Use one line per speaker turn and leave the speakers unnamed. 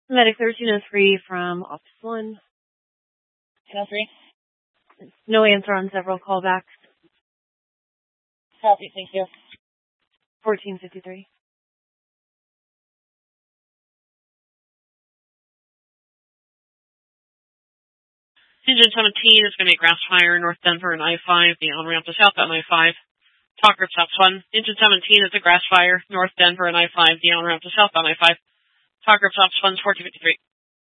Medic 1303 from Office 1.
1003.
No answer on several callbacks.
Copy, thank you.
1453.
Engine 17 is going to be a grass fire, North Denver and I-5, the on-ramp to southbound I-5. Talk group stops 1. Engine 17 is a grass fire, North Denver and I-5, the on-ramp to southbound I-5. Talk group stops 1, 1453.